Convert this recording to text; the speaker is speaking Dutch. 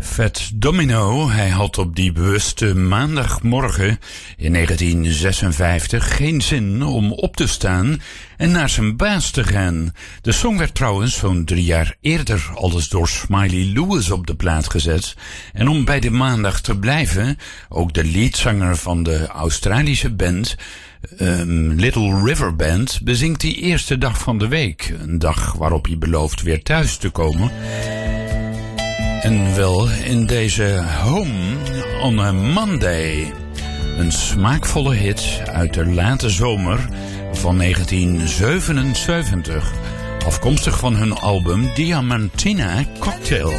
Fats Domino, hij had op die bewuste maandagmorgen in 1956 geen zin om op te staan en naar zijn baas te gaan. De song werd trouwens zo'n 3 jaar eerder al eens door Smiley Lewis op de plaat gezet. En om bij de maandag te blijven, ook de leadzanger van de Australische band Little River Band bezingt die eerste dag van de week. Een dag waarop hij belooft weer thuis te komen. En wel in deze Home on a Monday. Een smaakvolle hit uit de late zomer van 1977. Afkomstig van hun album Diamantina Cocktail.